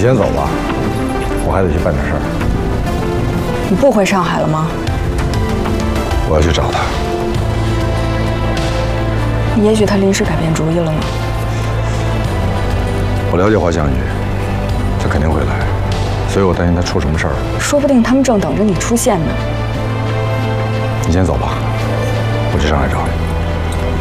先走吧，我还得去办点事儿。 你不回上海了吗？ 我要去找他。 也许他临时改变主意了呢。 我了解华向宇，他肯定会来，所以我担心他出什么事儿了。 说不定他们正等着你出现呢。 你先走吧，我去上海找你。